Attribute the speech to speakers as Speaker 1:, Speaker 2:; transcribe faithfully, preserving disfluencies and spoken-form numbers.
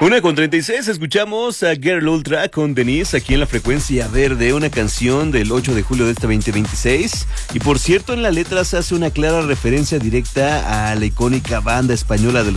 Speaker 1: Una con treinta y seis, escuchamos a Girl Ultra con Denise aquí en la frecuencia verde, una canción del ocho de julio de este veinte veintiséis. Y por cierto, en la letra se hace una clara referencia directa a la icónica banda española de